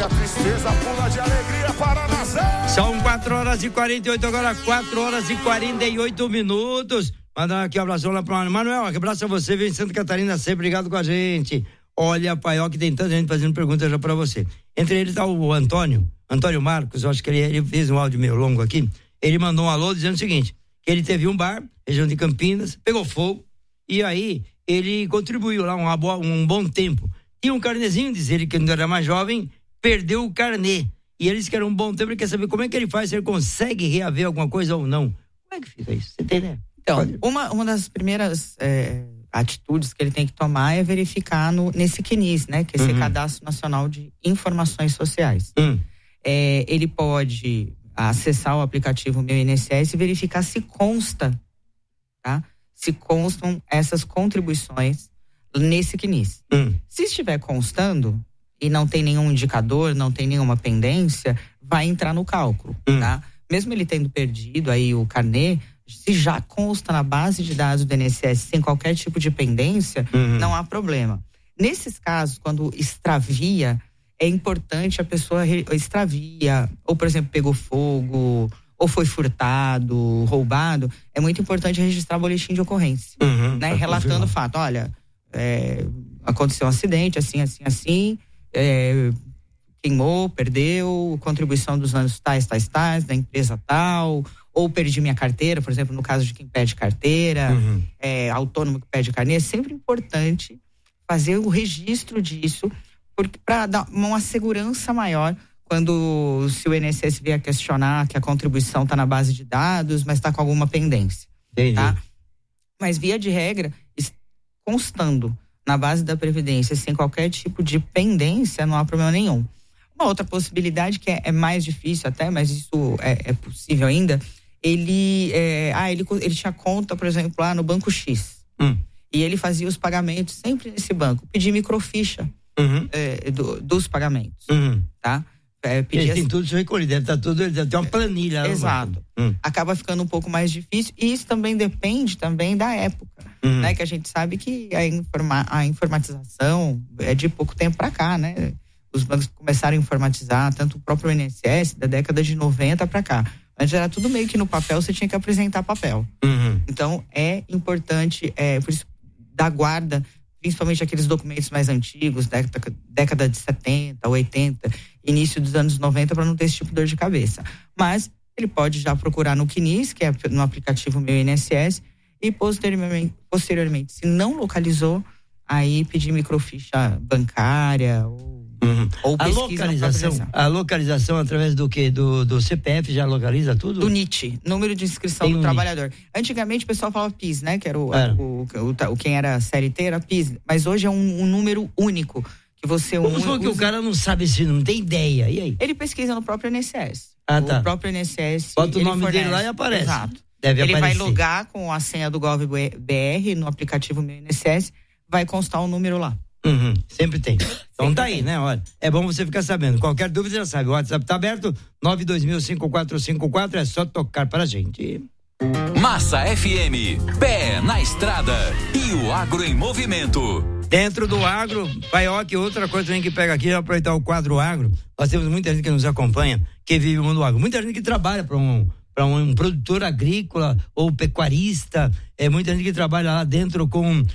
a tristeza pula de alegria para nascer. São 4h48, agora 4h48. Mandar aqui um abração lá pro Manuel, que abraço a você, vem em Santa Catarina sempre, obrigado com a gente. Olha, Paió, que tem tanta gente fazendo perguntas já pra você. Entre eles tá o Antônio Marcos, eu acho que ele fez um áudio meio longo aqui. Ele mandou um alô dizendo o seguinte, que ele teve um bar, região de Campinas, pegou fogo, e aí ele contribuiu lá um bom tempo. Tinha um carnezinho, diz ele, que quando era mais jovem, perdeu o carnê. E ele disse que era um bom tempo, ele quer saber como é que ele faz, se ele consegue reaver alguma coisa ou não. Como é que fica isso? Você tem, né? Então, uma das primeiras atitudes que ele tem que tomar é verificar nesse CNIS, né? Que é esse Cadastro Nacional de Informações Sociais. Ele pode acessar o aplicativo Meu INSS e verificar se consta, tá? Se constam essas contribuições nesse CNIS. Se estiver constando e não tem nenhum indicador, não tem nenhuma pendência, vai entrar no cálculo, tá? Mesmo ele tendo perdido aí o carnê, se já consta na base de dados do INSS sem qualquer tipo de pendência, não há problema. Nesses casos, quando extravia, é importante a pessoa extravia, ou por exemplo, pegou fogo, ou foi furtado, roubado, é muito importante registrar boletim de ocorrência, né? Relatando o fato, olha, aconteceu um acidente, assim, queimou, perdeu, contribuição dos anos tais, da empresa tal, ou perdi minha carteira, por exemplo, no caso de quem pede carteira, autônomo que pede carnê, é sempre importante fazer o registro disso, para dar uma segurança maior se o INSS vier a questionar que a contribuição está na base de dados, mas está com alguma pendência. Entendi. Tá? Mas via de regra, constando na base da Previdência sem qualquer tipo de pendência, não há problema nenhum. Uma outra possibilidade que é mais difícil até, mas isso é possível ainda, ele tinha conta, por exemplo, lá no Banco X. E ele fazia os pagamentos sempre nesse banco. Pedir microficha dos pagamentos. Tá? Ele tem tudo isso recolhido, deve estar tudo, ele deve ter uma planilha. Exato. Acaba ficando um pouco mais difícil, e isso também depende também da época, né? Que a gente sabe que a informatização é de pouco tempo para cá, né? Os bancos começaram a informatizar, tanto o próprio INSS, da década de 90 para cá. Antes era tudo meio que no papel, você tinha que apresentar papel. Então, é importante, por isso, dar guarda, principalmente aqueles documentos mais antigos, década de 70, 80, início dos anos 90, para não ter esse tipo de dor de cabeça. Mas ele pode já procurar no CNIS, que é no aplicativo Meu INSS, e posteriormente, se não localizou, aí pedir microficha bancária ou pesquisa a localização através do quê? Do CPF já localiza tudo? Do NIT, número de inscrição do trabalhador. Antigamente o pessoal falava PIS, né? Que era quem era CLT era PIS, mas hoje é um número único que você usa. Que o cara não sabe esse número, não tem ideia, e aí? Ele pesquisa no próprio INSS. O próprio INSS. Bota o nome dele lá e aparece. Exato. Deve ele aparecer. Vai logar com a senha do GovBR no aplicativo Meu INSS, vai constar o número lá. Sempre tem. Então tá aí, né? Olha, é bom você ficar sabendo. Qualquer dúvida já sabe. O WhatsApp tá aberto, 9205454, é só tocar pra gente. Massa FM, pé na estrada e o agro em movimento. Dentro do agro, Paioque, outra coisa também que pega aqui, é aproveitar o quadro agro. Nós temos muita gente que nos acompanha, que vive o mundo agro. Muita gente que trabalha para um produtor agrícola ou pecuarista, muita gente que trabalha lá dentro com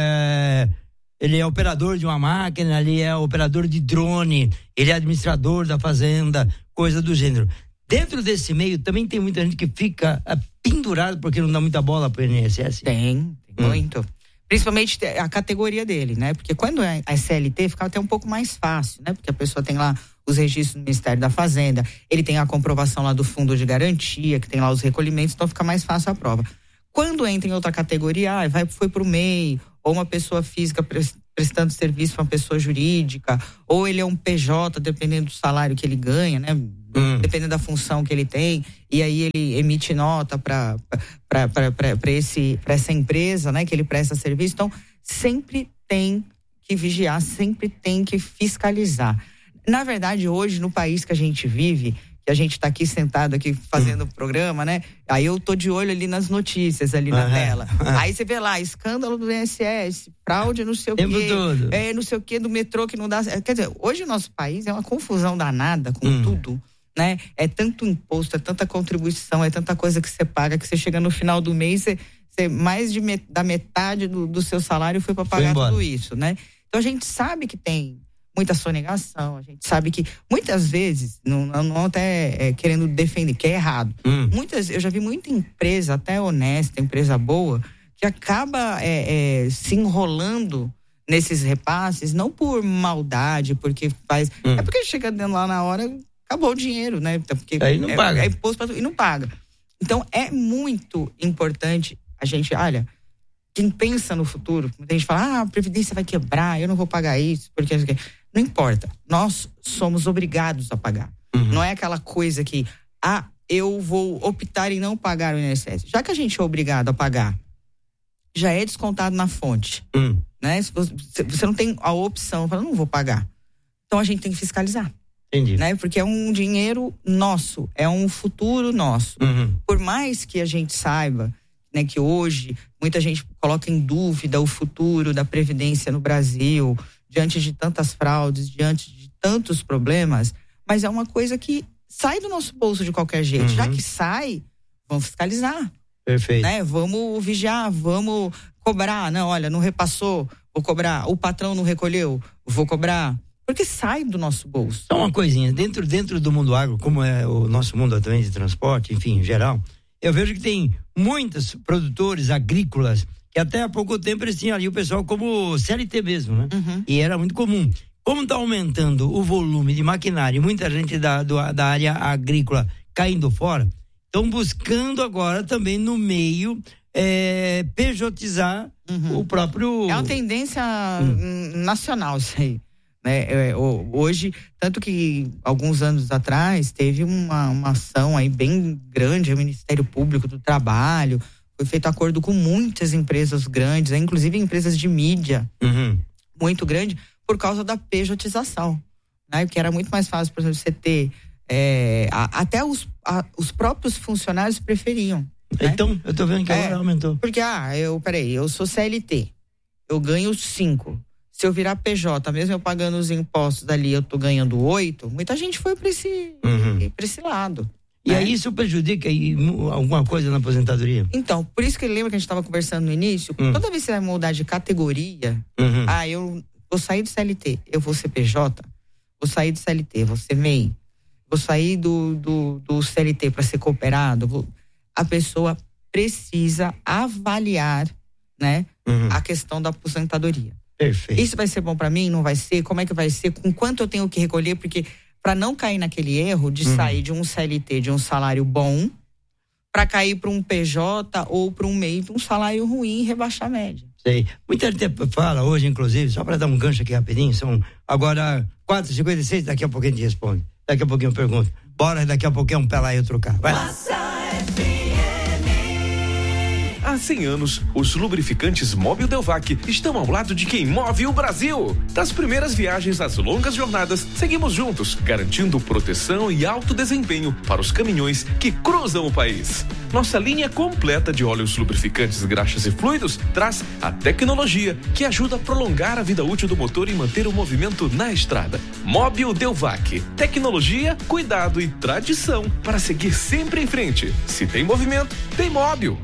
ele é operador de uma máquina, ele é operador de drone, ele é administrador da fazenda, coisa do gênero. Dentro desse meio também tem muita gente que fica pendurado porque não dá muita bola pro INSS. Tem muito. Principalmente a categoria dele, né? Porque quando é SLT fica até um pouco mais fácil, né? Porque a pessoa tem lá os registros do Ministério da Fazenda, ele tem a comprovação lá do Fundo de Garantia, que tem lá os recolhimentos, então fica mais fácil a prova. Quando entra em outra categoria, foi pro MEI, ou uma pessoa física prestando serviço para uma pessoa jurídica, ou ele é um PJ, dependendo do salário que ele ganha, né? Dependendo da função que ele tem, e aí ele emite nota para essa empresa, né? Que ele presta serviço. Então, sempre tem que vigiar, sempre tem que fiscalizar. Na verdade, hoje, no país que a gente vive, que a gente tá aqui sentado aqui fazendo o programa, né? Aí eu tô de olho ali nas notícias ali na tela. Aí você vê lá, escândalo do INSS, fraude não sei o quê. Não sei o quê do metrô que não dá. Quer dizer, hoje o nosso país é uma confusão danada com tudo, né? É tanto imposto, é tanta contribuição, é tanta coisa que você paga, que você chega no final do mês, você mais da metade do seu salário foi para pagar tudo isso, né? Então a gente sabe que tem muita sonegação, a gente sabe que muitas vezes, não até querendo defender, que é errado, eu já vi muita empresa, até honesta, empresa boa, que acaba se enrolando nesses repasses, não por maldade, porque faz, é porque chega dentro lá na hora, acabou o dinheiro, né? Porque aí não paga. É imposto e não paga. Então é muito importante a gente, olha, quem pensa no futuro, muita gente fala, a Previdência vai quebrar, eu não vou pagar isso, porque não importa, nós somos obrigados a pagar. Não é aquela coisa que, eu vou optar em não pagar o INSS. Já que a gente é obrigado a pagar, já é descontado na fonte, né? Você não tem a opção, fala, não vou pagar. Então a gente tem que fiscalizar. Entendi. Né? Porque é um dinheiro nosso, é um futuro nosso. Por mais que a gente saiba, né, que hoje muita gente coloca em dúvida o futuro da Previdência no Brasil, diante de tantas fraudes, diante de tantos problemas, mas é uma coisa que sai do nosso bolso de qualquer jeito. Já que sai, vamos fiscalizar. Perfeito. Né? Vamos vigiar, vamos cobrar. Não, olha, não repassou, vou cobrar. O patrão não recolheu, vou cobrar. Porque sai do nosso bolso. Só uma coisinha, dentro do mundo agro, como é o nosso mundo também de transporte, enfim, em geral, eu vejo que tem muitos produtores agrícolas que até há pouco tempo eles tinham ali o pessoal como CLT mesmo, né? E era muito comum. Como está aumentando o volume de maquinário e muita gente da área agrícola caindo fora, estão buscando agora também no meio pejotizar o próprio... É uma tendência nacional isso aí. Hoje, tanto que alguns anos atrás teve uma ação aí bem grande, o Ministério Público do Trabalho, foi feito acordo com muitas empresas grandes, inclusive empresas de mídia, muito grande, por causa da pejotização, né? Que era muito mais fácil, por exemplo, você ter até os próprios funcionários preferiam. Né? Então, eu tô vendo que agora aumentou. Porque, eu sou CLT, eu ganho 5. Se eu virar PJ, mesmo eu pagando os impostos dali, eu tô ganhando 8, muita gente foi pra esse lado. E aí isso prejudica alguma coisa na aposentadoria? Então, por isso que lembra que a gente estava conversando no início, toda vez que você vai mudar de categoria, eu vou sair do CLT, eu vou ser PJ, vou sair do CLT, vou ser MEI, vou sair do CLT para ser cooperado, a pessoa precisa avaliar, né, a questão da aposentadoria. Perfeito. Isso vai ser bom para mim? Não vai ser? Como é que vai ser? Com quanto eu tenho que recolher? Porque para não cair naquele erro de sair de um CLT de um salário bom para cair para um PJ ou para um MEI de um salário ruim e rebaixar a média. Sei. Muita gente fala hoje, inclusive, só para dar um gancho aqui rapidinho, são agora 4h56, daqui a pouquinho a gente responde. Daqui a pouquinho eu pergunto. Bora, daqui a pouquinho um pela aí outro carro. Vai lá. Há 100 anos, os lubrificantes Mobil Delvac estão ao lado de quem move o Brasil. Das primeiras viagens às longas jornadas, seguimos juntos, garantindo proteção e alto desempenho para os caminhões que cruzam o país. Nossa linha completa de óleos lubrificantes, graxas e fluidos traz a tecnologia que ajuda a prolongar a vida útil do motor e manter o movimento na estrada. Mobil Delvac. Tecnologia, cuidado e tradição para seguir sempre em frente. Se tem movimento, tem Mobil.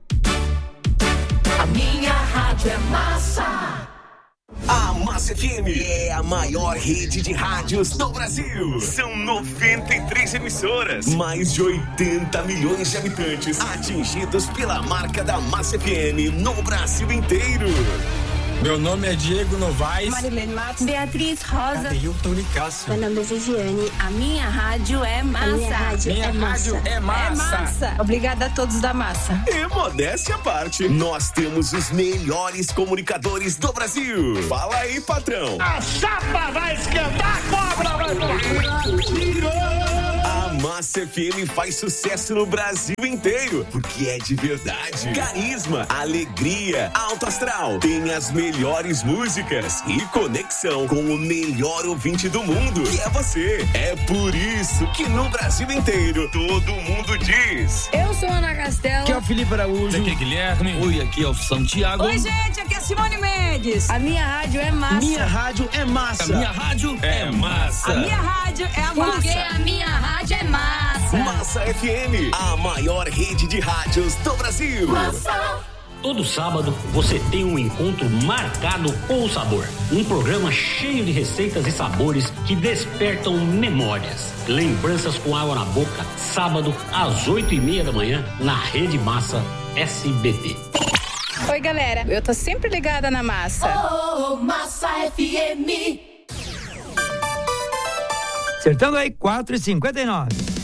A minha rádio é massa. A Massa FM é a maior rede de rádios do Brasil. São 93 emissoras. Mais de 80 milhões de habitantes atingidos pela marca da Massa FM no Brasil inteiro. Meu nome é Diego Novaes. Marilene Matos. Beatriz Rosa. Adeilton Nicásio. Meu nome é Viviane. A minha rádio é massa. Minha rádio é massa. É massa. Obrigada a todos da massa. E modéstia à parte, nós temos os melhores comunicadores do Brasil. Fala aí, patrão. A chapa vai esquentar, a cobra vai... A Massa Massa FM faz sucesso no Brasil inteiro, porque é de verdade. Carisma, alegria, alto astral, tem as melhores músicas e conexão com o melhor ouvinte do mundo, que é você. É por isso que no Brasil inteiro, todo mundo diz: eu sou Ana Castela. Aqui é o Felipe Araújo. Aqui é Guilherme. Oi, aqui é o Santiago. Oi, gente, aqui é Simone Mendes. A minha rádio é massa. Minha rádio é massa. A minha rádio é massa. A minha rádio é a massa. Porque a minha rádio é massa. Massa FM, a maior rede de rádios do Brasil. Massa. Todo sábado você tem um encontro marcado com o sabor. Um programa cheio de receitas e sabores que despertam memórias. Lembranças com água na boca, sábado às 8:30 da manhã, na Rede Massa SBT. Oi, galera. Eu tô sempre ligada na Massa. Massa FM. Acertando aí, 4h59.